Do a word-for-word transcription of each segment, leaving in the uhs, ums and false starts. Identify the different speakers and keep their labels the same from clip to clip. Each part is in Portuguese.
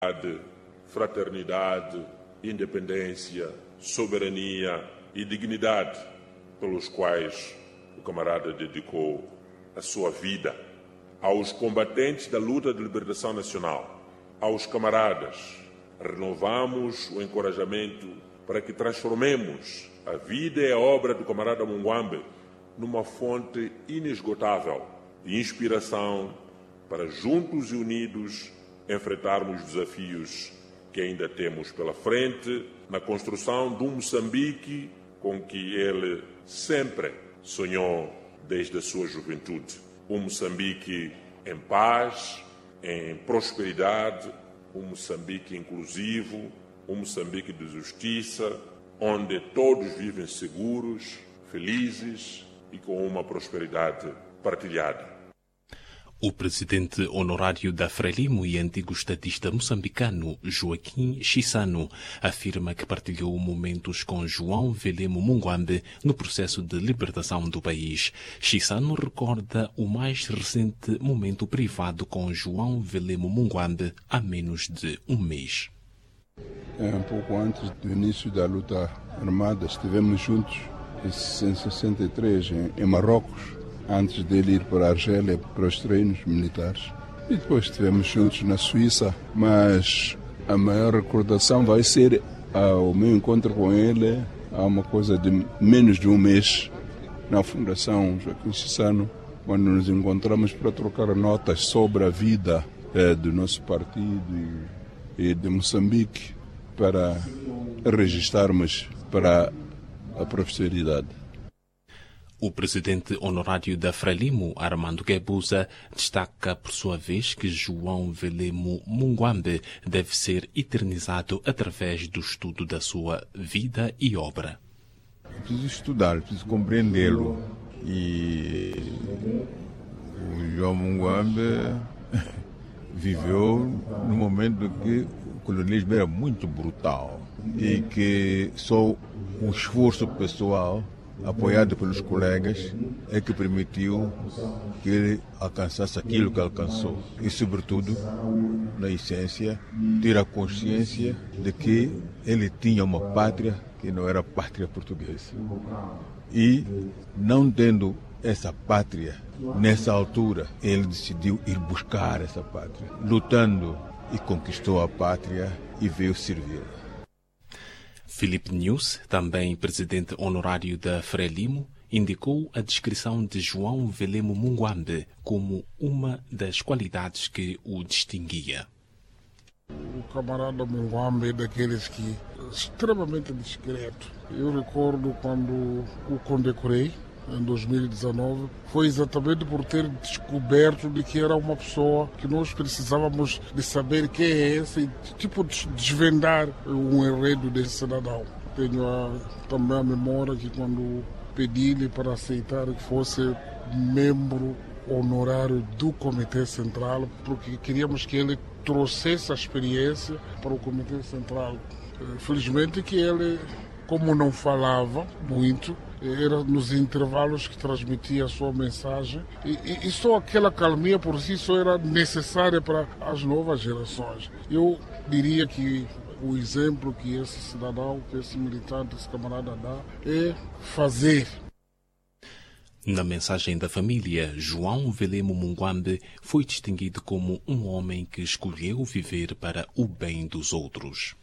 Speaker 1: fraternidade, independência, soberania e dignidade pelos quais o camarada dedicou a sua vida. Aos combatentes da luta de libertação nacional, aos camaradas, renovamos o encorajamento para que transformemos a vida e a obra do camarada Munguambe numa fonte inesgotável de inspiração para, juntos e unidos, enfrentarmos desafios que ainda temos pela frente na construção de um Moçambique com que ele sempre sonhou desde a sua juventude. Um Moçambique em paz, em prosperidade, um Moçambique inclusivo, um Moçambique de justiça, onde todos vivem seguros, felizes e com uma prosperidade partilhada.
Speaker 2: O presidente honorário da Frelimo e antigo estadista moçambicano Joaquim Chissano afirma que partilhou momentos com João Velemo Munguambe no processo de libertação do país. Chissano recorda o mais recente momento privado com João Velemo Munguambe há menos de um mês.
Speaker 3: É, um pouco antes do início da luta armada, estivemos juntos em sessenta e três em, em Marrocos, antes dele ir para a Argélia para os treinos militares. E depois estivemos juntos na Suíça, mas a maior recordação vai ser o meu encontro com ele há uma coisa de menos de um mês na Fundação Joaquim Chissano, quando nos encontramos para trocar notas sobre a vida eh, do nosso partido e, e de Moçambique, para registarmos para a prosperidade.
Speaker 2: O presidente honorário da Frelimo, Armando Guebuza, destaca por sua vez que João Velemo Munguambe deve ser eternizado através do estudo da sua vida e obra.
Speaker 4: É preciso estudar, é preciso compreendê-lo. E o João Munguambe viveu no momento em que o colonialismo era muito brutal e que só um esforço pessoal apoiado pelos colegas, é que permitiu que ele alcançasse aquilo que alcançou. E, sobretudo, na essência, ter a consciência de que ele tinha uma pátria que não era a pátria portuguesa. E, não tendo essa pátria, nessa altura, ele decidiu ir buscar essa pátria, lutando, e conquistou a pátria e veio servi-la.
Speaker 2: Filipe News, também presidente honorário da Frelimo, indicou a descrição de João Velemo Munguambe como uma das qualidades que o distinguia.
Speaker 5: O camarada Munguambe é daqueles que é extremamente discreto. Eu recordo quando o condecorei, em dois mil e dezenove, foi exatamente por ter descoberto de que era uma pessoa que nós precisávamos de saber quem é esse e tipo desvendar um enredo desse cidadão. Tenho a, também a memória que quando pedi-lhe para aceitar que fosse membro honorário do Comitê Central, porque queríamos que ele trouxesse a experiência para o Comitê Central. Felizmente que ele, como não falava muito, era nos intervalos que transmitia a sua mensagem e, e, e só aquela calmia por si só era necessária para as novas gerações. Eu diria que o exemplo que esse cidadão, que esse militante, esse camarada dá, é fazer.
Speaker 2: Na mensagem da família, João Velemo Munguambe foi distinguido como um homem que escolheu viver para o bem dos outros.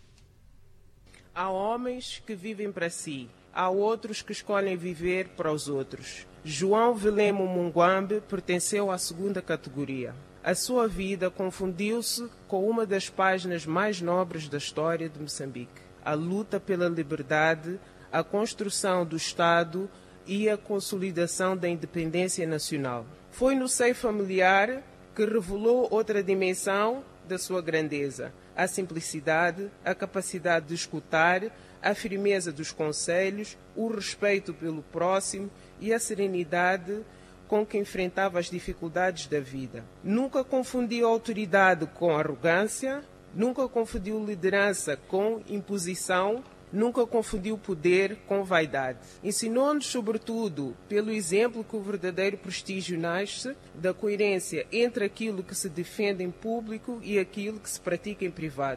Speaker 6: Há homens que vivem para si, há outros que escolhem viver para os outros. João Velemo Munguambe pertenceu à segunda categoria. A sua vida confundiu-se com uma das páginas mais nobres da história de Moçambique. A luta pela liberdade, a construção do Estado e a consolidação da independência nacional. Foi no seio familiar que revelou outra dimensão da sua grandeza, a simplicidade, a capacidade de escutar, a firmeza dos conselhos, o respeito pelo próximo e a serenidade com que enfrentava as dificuldades da vida. Nunca confundiu autoridade com arrogância, nunca confundiu liderança com imposição Nunca confundiu poder com vaidade. Ensinou-nos, sobretudo, pelo exemplo que o verdadeiro prestígio nasce da coerência entre aquilo que se defende em público e aquilo que se pratica em privado.